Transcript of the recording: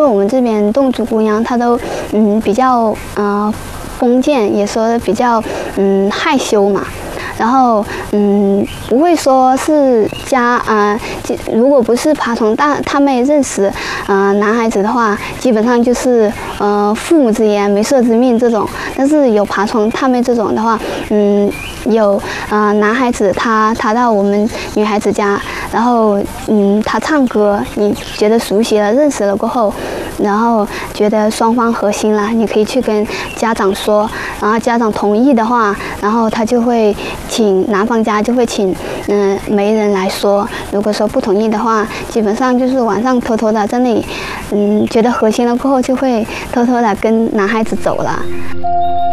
为我们这边侗族姑娘她都比较封建，也说比较害羞嘛。然后不会说是如果不是爬虫他妹认识男孩子的话，基本上就是父母之言媒妁之命这种。但是有爬虫他妹这种的话，有男孩子他到我们女孩子家，然后他唱歌，你觉得熟悉了认识了过后，然后觉得双方合心了，你可以去跟家长说，然后家长同意的话，然后他就会请男方家就会请媒人来说。如果说不同意的话，基本上就是晚上偷偷的在那里觉得合心了过后，就会偷偷的跟男孩子走了。